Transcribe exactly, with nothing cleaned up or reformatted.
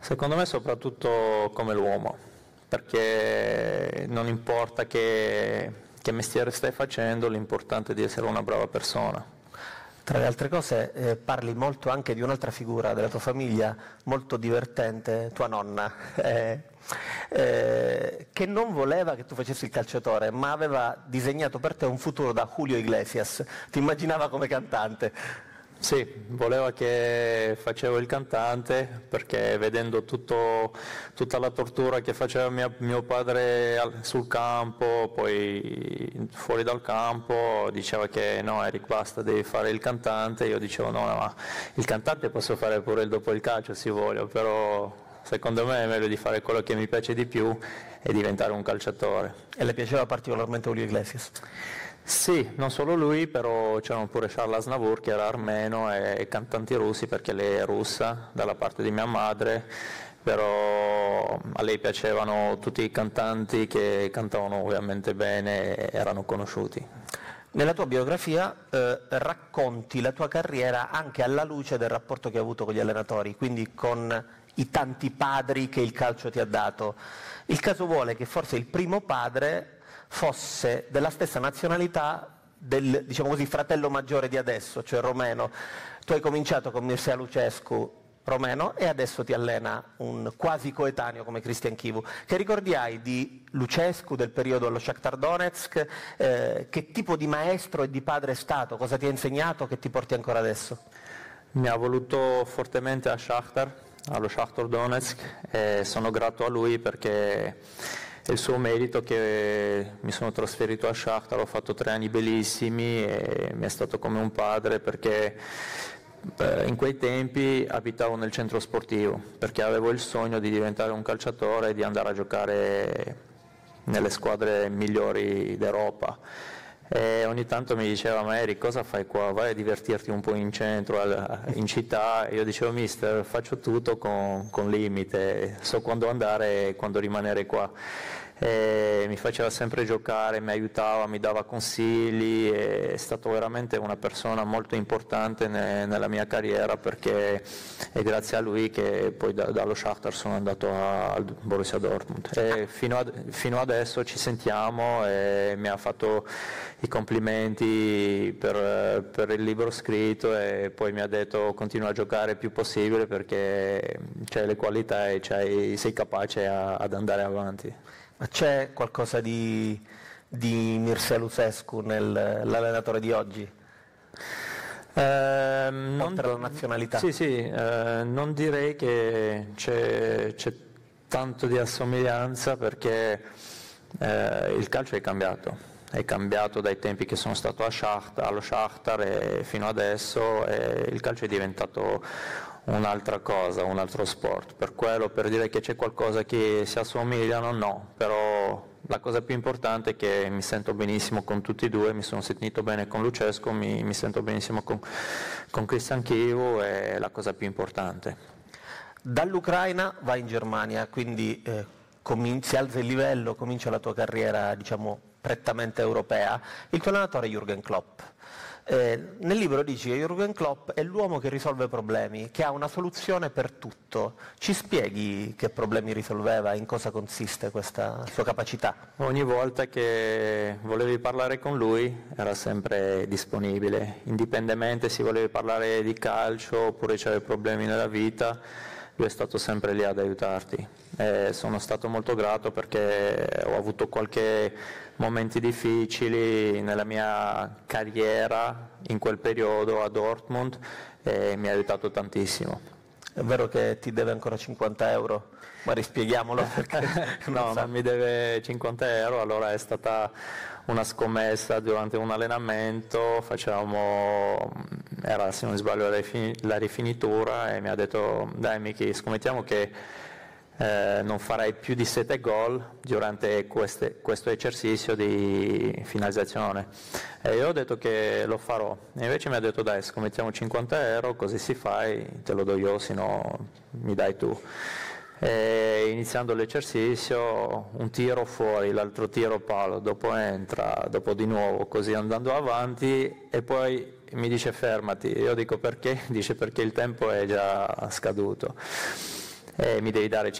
Secondo me soprattutto come l'uomo, perché non importa che, che mestiere stai facendo, l'importante è di essere una brava persona. Tra le altre cose eh, parli molto anche di un'altra figura della tua famiglia, molto divertente, tua nonna, eh, eh, che non voleva che tu facessi il calciatore, ma aveva disegnato per te un futuro da Julio Iglesias, ti immaginava come cantante. Sì, voleva che facevo il cantante perché vedendo tutto, tutta la tortura che faceva mia, mio padre al- sul campo, poi fuori dal campo, diceva che no Eric basta, devi fare il cantante, io dicevo no, no, ma il cantante posso fare pure il dopo il calcio se voglio, però secondo me è meglio di fare quello che mi piace di più e diventare un calciatore. E le piaceva particolarmente Julio Iglesias? Sì, non solo lui, però c'erano pure Charles Aznavour che era armeno e cantanti russi perché lei è russa dalla parte di mia madre, però a lei piacevano tutti i cantanti che cantavano ovviamente bene e erano conosciuti. Nella tua biografia eh, racconti la tua carriera anche alla luce del rapporto che hai avuto con gli allenatori, quindi con i tanti padri che il calcio ti ha dato. Il caso vuole che forse il primo padre fosse della stessa nazionalità del, diciamo così, fratello maggiore di adesso, cioè romeno. Tu hai cominciato con Mircea Lucescu, romeno, e adesso ti allena un quasi coetaneo come Cristian Chivu. Che ricordi hai di Lucescu, del periodo allo Shakhtar Donetsk? Eh, che tipo di maestro e di padre è stato? Cosa ti ha insegnato che ti porti ancora adesso? Mi ha voluto fortemente a Shakhtar, allo Shakhtar Donetsk, e sono grato a lui perché è il suo merito che mi sono trasferito a Shakhtar, ho fatto tre anni bellissimi e mi è stato come un padre perché eh, in quei tempi abitavo nel centro sportivo perché avevo il sogno di diventare un calciatore e di andare a giocare nelle squadre migliori d'Europa. E ogni tanto mi diceva ma Eric cosa fai qua? Vai a divertirti un po' in centro, in città, e io dicevo mister faccio tutto con, con limite, so quando andare e quando rimanere qua. E mi faceva sempre giocare, mi aiutava, mi dava consigli, è stato veramente una persona molto importante ne, nella mia carriera perché è grazie a lui che poi da, dallo Shakhtar sono andato al Borussia Dortmund e fino, ad, fino adesso ci sentiamo e mi ha fatto i complimenti per, per il libro scritto e poi mi ha detto continua a giocare il più possibile perché c'hai le qualità e c'hai, sei capace a, ad andare avanti. Ma c'è qualcosa di, di Mircea Lucescu nell'allenatore di oggi? Eh, non, Oltre alla nazionalità? Sì, sì, eh, non direi che c'è, c'è tanto di assomiglianza perché eh, il calcio è cambiato, è cambiato dai tempi che sono stato a Shakhtar, allo Shakhtar e fino adesso e il calcio è diventato un'altra cosa, un altro sport, per quello per dire che c'è qualcosa che si assomigliano no, però la cosa più importante è che mi sento benissimo con tutti e due, mi sono sentito bene con Lucescu, mi, mi sento benissimo con, con Cristian Chivu, è la cosa più importante. Dall'Ucraina vai in Germania, quindi eh, comin- si alza il livello, comincia la tua carriera diciamo prettamente europea, il tuo allenatore è Jürgen Klopp. Eh, nel libro dici che Jürgen Klopp è l'uomo che risolve problemi, che ha una soluzione per tutto. Ci spieghi che problemi risolveva, in cosa consiste questa sua capacità? Ogni volta che volevi parlare con lui era sempre disponibile, indipendentemente se volevi parlare di calcio oppure c'avevi problemi nella vita, lui è stato sempre lì ad aiutarti. E sono stato molto grato perché ho avuto qualche momenti difficili nella mia carriera in quel periodo a Dortmund e mi ha aiutato tantissimo. È vero che ti deve ancora cinquanta euro? Ma rispieghiamolo perché no, non, non mi deve cinquanta euro, allora è stata una scommessa durante un allenamento, facevamo, era se non sbaglio la rifinitura e mi ha detto dai Miki, scommettiamo che eh, non farai più di sette gol durante queste, questo esercizio di finalizzazione e io ho detto che lo farò e invece mi ha detto dai scommettiamo cinquanta euro così si fai, te lo do io se no mi dai tu. E iniziando l'esercizio un tiro fuori, l'altro tiro palo, dopo entra, dopo di nuovo, così andando avanti e poi mi dice fermati, io dico perché? Dice perché il tempo è già scaduto. e mi devi dare